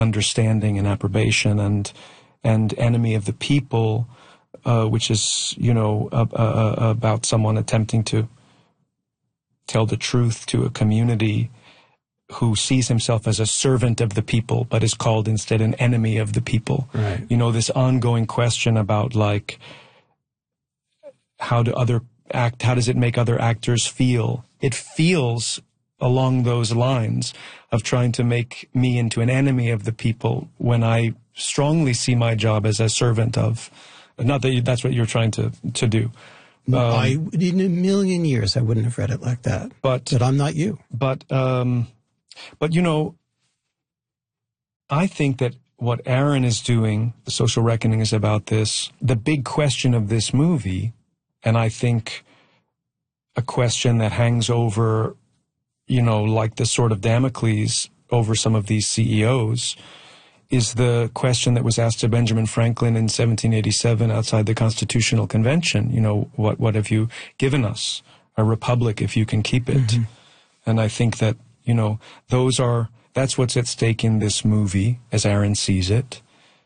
understanding and approbation, and enemy of the people, which is, about someone attempting to tell the truth to a community who sees himself as a servant of the people, but is called instead an enemy of the people. Right. This ongoing question about, like, how does it make other actors feel? It feels along those lines of trying to make me into an enemy of the people when I strongly see my job as a servant of. Not that that's what you're trying to do. In a million years, I wouldn't have read it like that. But I'm not you. But I think that what Aaron is doing, The Social Reckoning, is about this. The big question of this movie, and I think a question that hangs over, like the sword of Damocles over some of these CEOs, is the question that was asked to Benjamin Franklin in 1787 outside the Constitutional Convention. What have you given us? A republic, if you can keep it. Mm-hmm. And I think that, that's what's at stake in this movie, as Aaron sees it.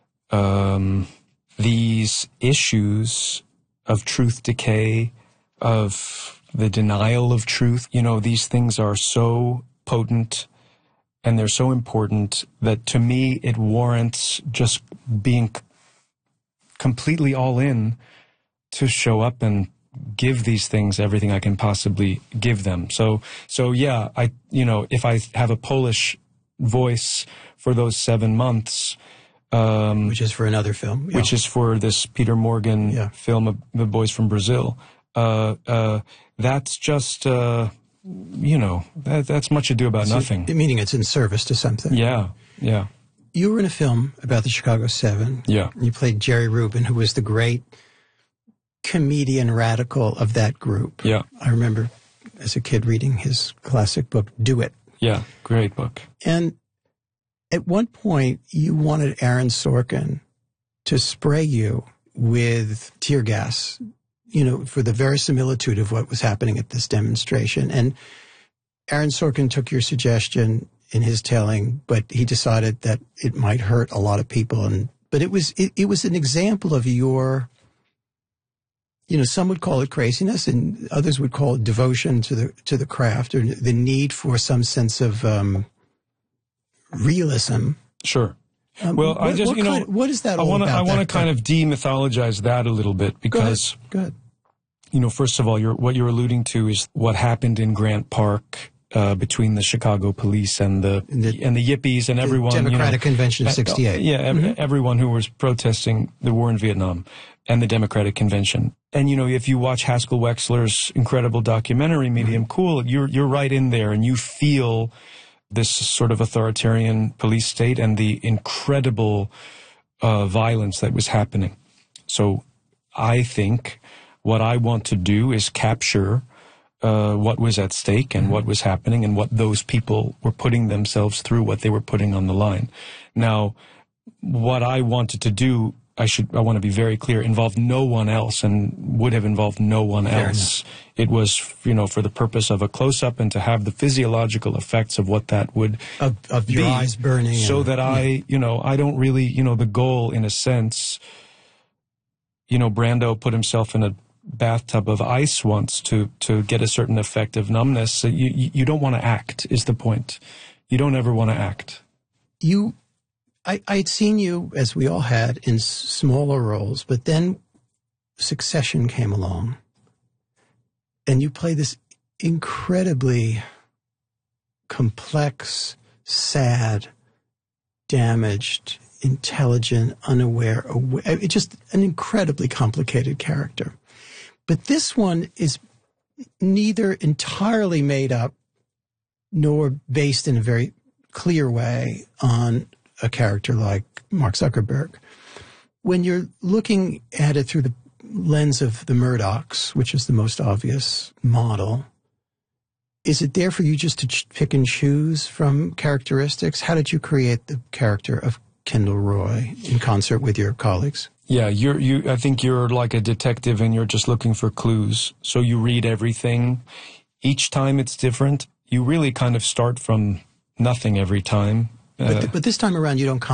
These issues of truth decay, of the denial of truth, these things are so potent and they're so important that, to me, it warrants just being completely all in to show up and give these things everything I can possibly give them. So yeah, if I have a Polish voice for those 7 months, which is for another film, which is for this Peter Morgan film of The Boys from Brazil, that's just that's much ado about nothing. Meaning it's in service to something. Yeah. You were in a film about the Chicago 7. Yeah. You played Jerry Rubin, who was the great comedian radical of that group. Yeah. I remember as a kid reading his classic book, Do It. Yeah, great book. And at one point, you wanted Aaron Sorkin to spray you with tear gas, for the verisimilitude of what was happening at this demonstration. And Aaron Sorkin took your suggestion in his telling, but he decided that it might hurt a lot of people. But it was an example of your, some would call it craziness, and others would call it devotion to the craft, or the need for some sense of realism. Sure. Well, what is that all about? I want to kind of demythologize that a little bit, because, Go ahead. First of all, what you're alluding to is what happened in Grant Park between the Chicago police and the Yippies and everyone. The Democratic Convention of '68. Everyone who was protesting the war in Vietnam and the Democratic Convention. And, if you watch Haskell Wexler's incredible documentary, Medium Cool, you're right in there, and you feel this sort of authoritarian police state and the incredible violence that was happening. So I think what I want to do is capture what was at stake and what was happening and what those people were putting themselves through, what they were putting on the line. Now, what I wanted to do, I want to be very clear, involved no one else and would have involved no one else. It was, for the purpose of a close-up and to have the physiological effects of what that would of your eyes burning. So that I don't really, the goal, in a sense, Brando put himself in a bathtub of ice once to get a certain effect of numbness. So you don't want to act, is the point. You don't ever want to act. I had seen you, as we all had, in smaller roles, but then Succession came along, and you play this incredibly complex, sad, damaged, intelligent, unaware, just an incredibly complicated character. But this one is neither entirely made up nor based in a very clear way on a character like Mark Zuckerberg. When you're looking at it through the lens of the Murdochs, which is the most obvious model, is it there for you just to pick and choose from characteristics? How did you create the character of Kendall Roy in concert with your colleagues? Yeah, I think you're like a detective and you're just looking for clues. So you read everything. Each time it's different. You really kind of start from nothing every time. But this time around, you don't